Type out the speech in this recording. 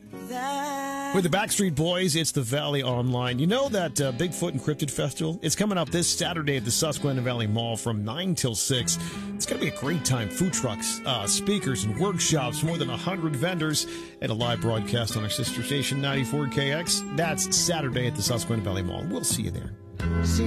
With the Backstreet Boys, it's the Valley Online. You know that Bigfoot Encrypted Festival? It's coming up this Saturday at the Susquehanna Valley Mall from 9 till 6. It's going to be a great time. Food trucks, speakers, and workshops, more than 100 vendors, and a live broadcast on our sister station, 94KX. That's Saturday at the Susquehanna Valley Mall. We'll see you there.